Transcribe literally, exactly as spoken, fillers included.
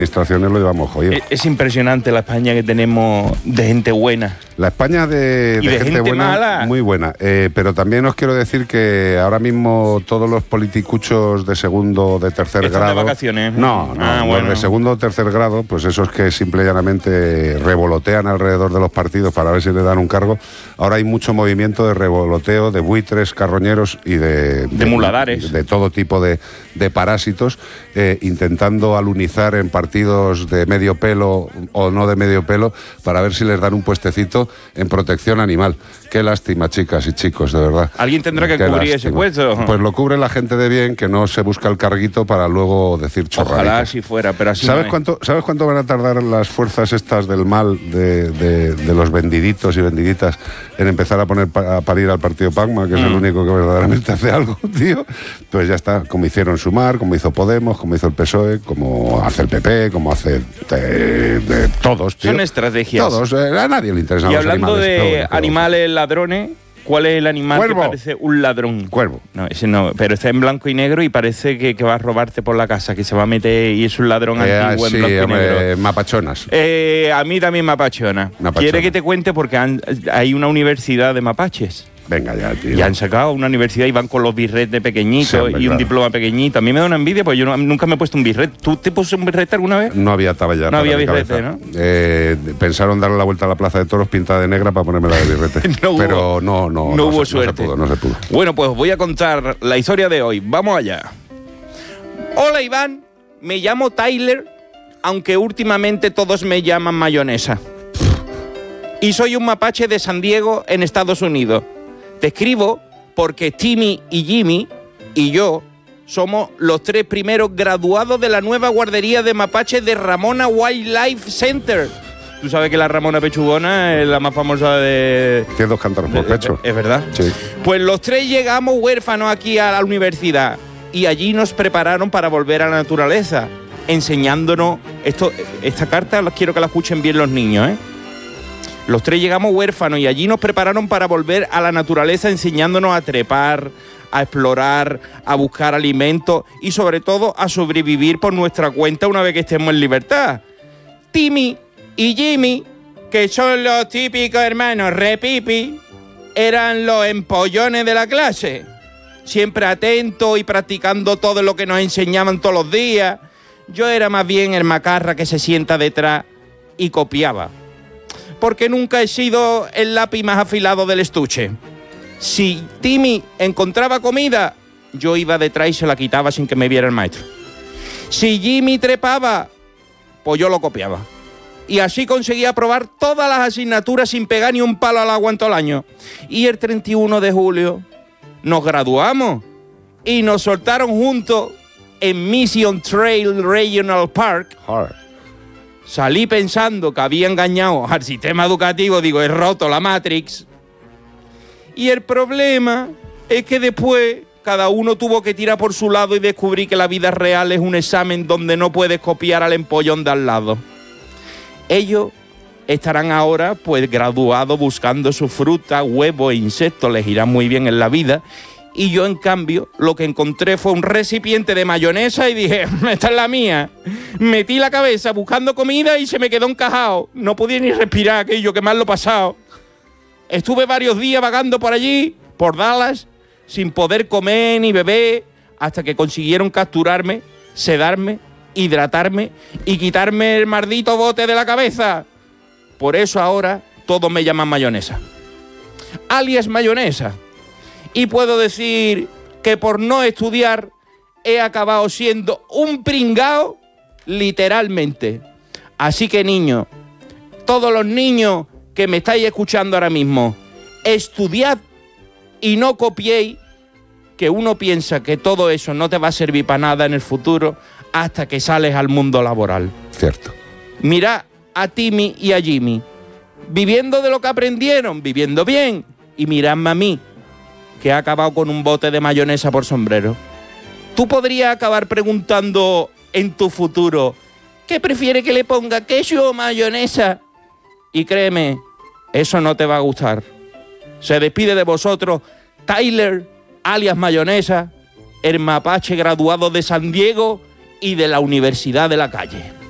administraciones lo llevamos jodido. Es, es impresionante la España que tenemos de gente buena. La España de, de, de gente, gente buena, mala. Muy buena. Eh, pero también os quiero decir que ahora mismo todos los politicuchos de segundo, de tercer Están grado... de vacaciones. No, no, ah, los bueno. de segundo o tercer grado, pues esos que simple y llanamente revolotean alrededor de los partidos para ver si le dan un cargo. Ahora hay mucho movimiento de revoloteo, de buitres, carroñeros y de... De, de muladares. De, de todo tipo de, de parásitos, eh, intentando alunizar en partidos de medio pelo o no de medio pelo para ver si les dan un puestecito en protección animal. Qué lástima, chicas y chicos, de verdad. ¿Alguien tendrá que Qué cubrir lástima. ese puesto? Pues lo cubre la gente de bien, que no se busca el carguito para luego decir chorraditas. Ojalá así fuera, pero así ¿Sabes no es. cuánto, ¿Sabes cuánto van a tardar las fuerzas estas del mal, de, de, de los vendiditos y vendiditas, en empezar a poner pa, a parir al partido Pacma, que es mm. el único que verdaderamente hace algo, tío? Pues ya está, como hicieron Sumar, como hizo Podemos, como hizo el P S O E, como hace el P P, como hace de, de todos, tío. Son estrategias. Todos, eh, a nadie le interesan y los hablando animales. de pero bueno, animales ladrones, ¿cuál es el animal Cuervo. que parece un ladrón? Cuervo. No, ese no, pero está en blanco y negro y parece que, que va a robarte por la casa, que se va a meter y es un ladrón eh, antiguo sí, en blanco hombre, y negro. mapachonas. Eh, a mí también me apachona. Me apachona. ¿Quiere que te cuente? Porque han- hay una universidad de mapaches. Venga ya, tío. Y han sacado una universidad y van con los birretes pequeñitos Sí, hombre, y un claro. diploma pequeñito. A mí me da una envidia porque yo no- nunca me he puesto un birrete. ¿Tú te pusiste un birrete alguna vez? No había talla ya. No para había mi birrete, cabeza. ¿no? Eh, pensaron darle la vuelta a la Plaza de Toros pintada de negra para ponerme la de birrete. No hubo- pero no, no, no no, hubo se, no se suerte. pudo, no se pudo. Bueno, pues os voy a contar la historia de hoy. Vamos allá. Hola, Iván. Me llamo Tyler, aunque últimamente todos me llaman mayonesa. Y soy un mapache de San Diego, en Estados Unidos. Te escribo porque Timmy y Jimmy y yo somos los tres primeros graduados de la nueva guardería de mapaches de Ramona Wildlife Center. Tú sabes que la Ramona Pechugona es la más famosa de... Tienes dos cántaros por pecho. ¿Es verdad? Sí. Pues los tres llegamos huérfanos aquí a la universidad y allí nos prepararon para volver a la naturaleza, enseñándonos... Esto, esta carta quiero que la escuchen bien los niños, ¿eh? Los tres llegamos huérfanos y allí nos prepararon para volver a la naturaleza, enseñándonos a trepar, a explorar, a buscar alimentos y sobre todo a sobrevivir por nuestra cuenta una vez que estemos en libertad. Timmy y Jimmy, que son los típicos hermanos repipi, eran los empollones de la clase, siempre atentos y practicando todo lo que nos enseñaban todos los días. Yo era más bien el macarra que se sienta detrás y copiaba, porque nunca he sido el lápiz más afilado del estuche. Si Timmy encontraba comida, yo iba detrás y se la quitaba sin que me viera el maestro. Si Jimmy trepaba, pues yo lo copiaba. Y así conseguía aprobar todas las asignaturas sin pegar ni un palo al agua en todo el año. Y el treinta y uno de julio nos graduamos y nos soltaron juntos en Mission Trail Regional Park. Hard. Salí pensando que había engañado al sistema educativo, digo, he roto la Matrix. Y el problema es que después cada uno tuvo que tirar por su lado y descubrí que la vida real es un examen donde no puedes copiar al empollón de al lado. Ellos estarán ahora pues graduados buscando su fruta, huevos e insectos, les irá muy bien en la vida. Y yo, en cambio, lo que encontré fue un recipiente de mayonesa y dije, esta es la mía. Metí la cabeza buscando comida y se me quedó encajado. No podía ni respirar aquello, que mal lo he pasado. Estuve varios días vagando por allí, por Dallas, sin poder comer ni beber, hasta que consiguieron capturarme, sedarme, hidratarme y quitarme el maldito bote de la cabeza. Por eso ahora todos me llaman mayonesa. Alias mayonesa. Y puedo decir que por no estudiar he acabado siendo un pringao literalmente. Así que, niños, todos los niños que me estáis escuchando ahora mismo, estudiad y no copiéis, que uno piensa que todo eso no te va a servir para nada en el futuro hasta que sales al mundo laboral. Cierto. Mirad a Timmy y a Jimmy, viviendo de lo que aprendieron, viviendo bien, y miradme a mí, que he acabado con un bote de mayonesa por sombrero. Tú podrías acabar preguntando en tu futuro, ¿qué prefiere que le ponga, queso o mayonesa? Y créeme, eso no te va a gustar. Se despide de vosotros Tyler, alias Mayonesa, el mapache graduado de San Diego y de la Universidad de la Calle.